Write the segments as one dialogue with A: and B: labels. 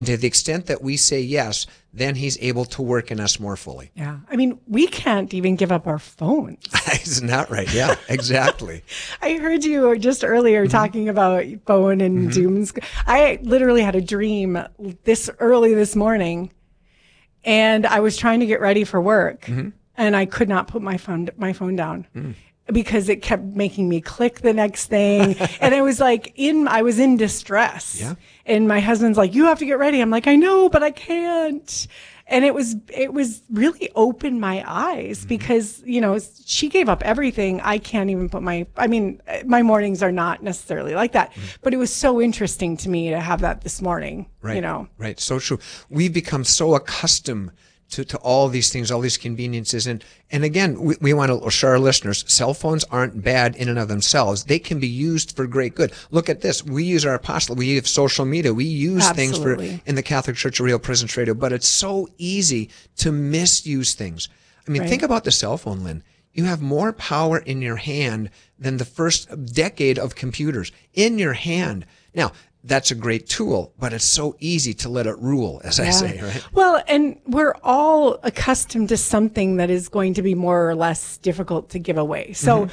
A: To the extent that we say yes, then he's able to work in us more fully.
B: Yeah. I mean, we can't even give up our phones.
A: Isn't that right? Yeah, exactly.
B: I heard you just earlier talking about phone and Zoom. I literally had a dream this early this morning, and I was trying to get ready for work, and I could not put my phone down. Because it kept making me click the next thing. And it was like I was in distress.
A: Yeah.
B: And my husband's like, you have to get ready. I'm like, I know, but I can't. And it was really opened my eyes because, she gave up everything. I can't even put my mornings are not necessarily like that, but it was so interesting to me to have that this morning,
A: Right. Right. So true. We've become so accustomed to all these things, all these conveniences. And again, we want to assure our listeners, cell phones aren't bad in and of themselves. They can be used for great good. Look at this. We use our apostolate. We use social media. We use
B: Absolutely.
A: things in the Catholic Church of Real Presence Radio, but it's so easy to misuse things. I mean, think about the cell phone, Lynn. You have more power in your hand than the first decade of computers in your hand. Now, that's a great tool, but it's so easy to let it rule, as I say, right?
B: Well, and we're all accustomed to something that is going to be more or less difficult to give away. So,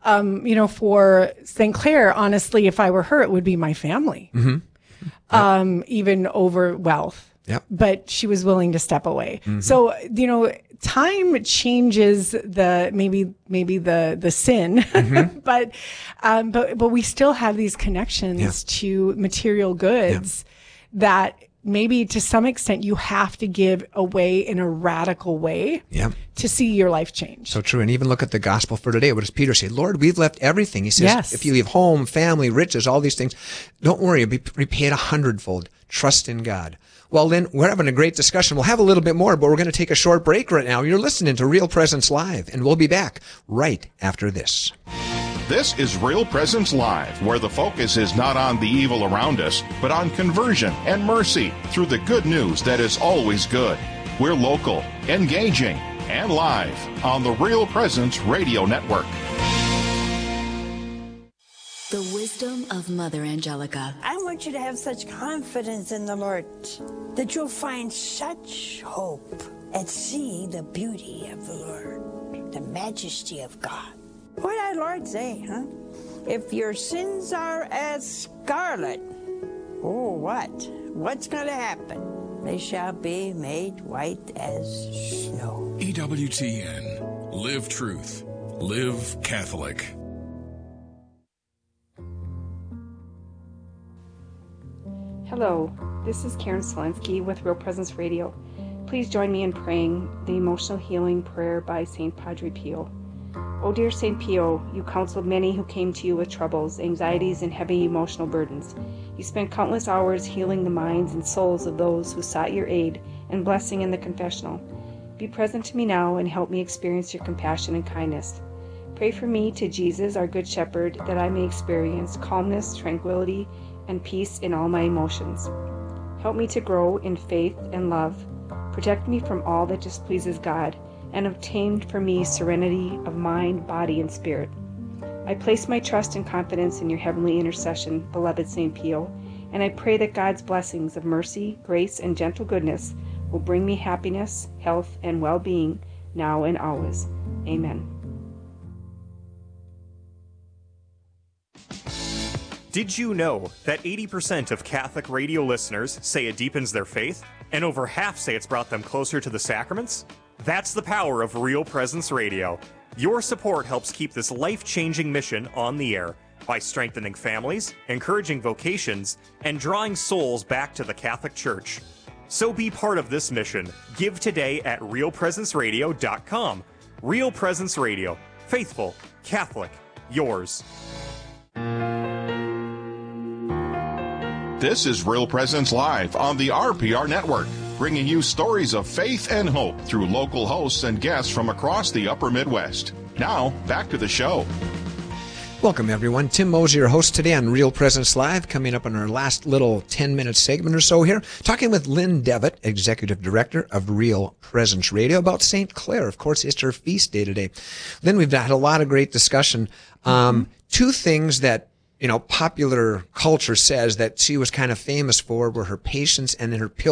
B: for St. Clair, honestly, if I were her, it would be my family, even over wealth.
A: Yep.
B: But she was willing to step away. So, time changes maybe the sin, but we still have these connections to material goods that maybe to some extent you have to give away in a radical way to see your life change.
A: So true. And even look at the gospel for today. What does Peter say? Lord, we've left everything. He says, if you leave home, family, riches, all these things, don't worry, you'll be repaid 100-fold. Trust in God. Well, Lynn, we're having a great discussion. We'll have a little bit more, but we're going to take a short break right now. You're listening to Real Presence Live, and we'll be back right after this.
C: This is Real Presence Live, where the focus is not on the evil around us, but on conversion and mercy through the good news that is always good. We're local, engaging, and live on the Real Presence Radio Network.
D: The wisdom of Mother Angelica.
E: I want you to have such confidence in the Lord that you'll find such hope and see the beauty of the Lord, the majesty of God. What did our Lord say, huh? If your sins are as scarlet, what's going to happen? They shall be made white as snow.
F: EWTN. Live truth. Live Catholic.
G: Hello, this is Karen Selensky with Real Presence Radio. Please join me in praying the emotional healing prayer by St. Padre Pio. O dear St. Pio, you counseled many who came to you with troubles, anxieties, and heavy emotional burdens. You spent countless hours healing the minds and souls of those who sought your aid and blessing in the confessional. Be present to me now and help me experience your compassion and kindness. Pray for me to Jesus, our Good Shepherd, that I may experience calmness, tranquility, and peace in all my emotions. Help me to grow in faith and love. Protect me from all that displeases God, and obtain for me serenity of mind, body, and spirit. I place my trust and confidence in your heavenly intercession, beloved St. Pio, and I pray that God's blessings of mercy, grace, and gentle goodness will bring me happiness, health, and well-being now and always. Amen.
H: Did you know that 80% of Catholic radio listeners say it deepens their faith, and over half say it's brought them closer to the sacraments? That's the power of Real Presence Radio. Your support helps keep this life-changing mission on the air by strengthening families, encouraging vocations, and drawing souls back to the Catholic Church. So be part of this mission. Give today at realpresenceradio.com. Real Presence Radio. Faithful, Catholic, yours.
C: This is Real Presence Live on the RPR Network, bringing you stories of faith and hope through local hosts and guests from across the upper Midwest. Now, back to the show.
A: Welcome, everyone. Tim Mosey, your host today on Real Presence Live, coming up on our last little 10-minute segment or so here, talking with Lynn Devitt, Executive Director of Real Presence Radio, about St. Clair. Of course, it's her feast day today. Lynn, we've had a lot of great discussion. Two things that popular culture says that she was kind of famous for were her patience and then her